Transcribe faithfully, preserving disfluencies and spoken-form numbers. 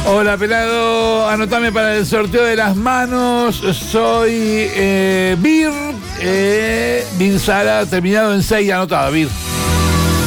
Hola, pelado. Anotame para el sorteo de las manos. Soy eh, Bir. Eh, Bir Sara, terminado en seis, anotado, Bir.